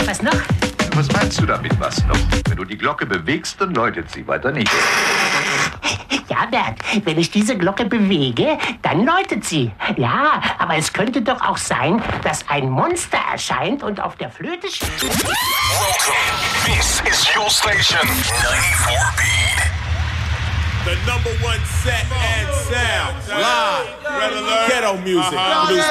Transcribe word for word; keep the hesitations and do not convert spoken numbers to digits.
Was noch? Was meinst du damit, was noch? Wenn du die Glocke bewegst, dann läutet sie, weiter nicht. Ja, Bert, wenn ich diese Glocke bewege, dann läutet sie. Ja, aber es könnte doch auch sein, dass ein Monster erscheint und auf der Flöte spielt. Welcome. This is your station. ninety-four Beat. The number one set and sound. Live. Red Alert. Ghetto music. Uh-huh.